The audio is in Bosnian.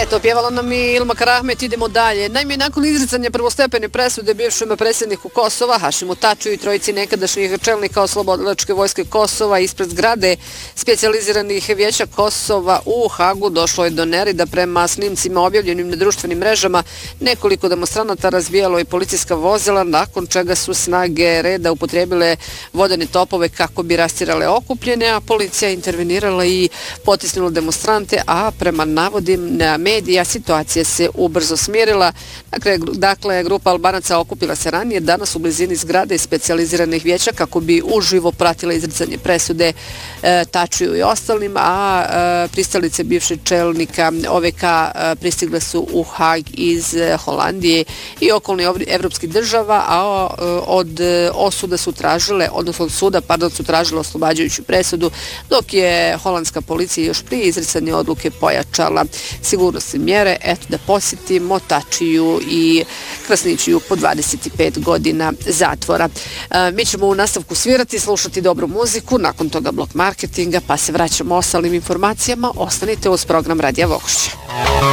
Eto, pjevala nam i Ilma Karahmet, idemo dalje. Naime, nakon izricanja prvostepene presude bivšem predsjedniku Kosova, Hašimu Tačiju i trojici nekadašnjih čelnika Oslobodilačke vojske Kosova ispred zgrade specijaliziranih vijeća Kosova u Hagu došlo je do nereda. Prema snimcima objavljenim na društvenim mrežama, nekoliko demonstranata razbijalo i policijska vozila, nakon čega su snage reda upotrijebile vodene topove kako bi rastirale okupljene, a policija intervenirala i potisnula demonstrante, a prema navodim na medija situacija se ubrzo smirila. Dakle, grupa Albanaca okupila se ranije danas u blizini zgrade specijaliziranih vijeća kako bi uživo pratila izricanje presude Tačiju i ostalim, a pristalice bivšeg čelnika OVK pristigle su u Hag iz Holandije i okolnih evropskih država, a od suda su tražile oslobađajuću presudu, dok je holandska policija još prije izricanja odluke pojačala sigurnosne mjere. Eto, da posjetimo Tačiju i Krasnićiju po 25 godina zatvora. Mi ćemo u nastavku svirati, slušati dobru muziku, nakon toga blok marketinga, pa se vraćamo ostalim informacijama. Ostanite uz program Radija Vogošća.